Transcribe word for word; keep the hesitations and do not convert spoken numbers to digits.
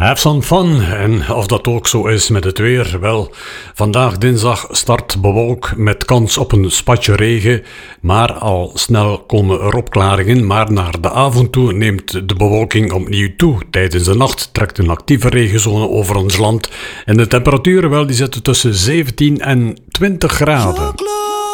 Have some fun. En of dat ook zo is met het weer, wel, vandaag dinsdag start bewolkt met kans op een spatje regen, maar al snel komen er opklaringen, maar naar de avond toe neemt de bewolking opnieuw toe. Tijdens de nacht trekt een actieve regenzone over ons land en de temperaturen, wel, die zitten tussen zeventien en twintig graden.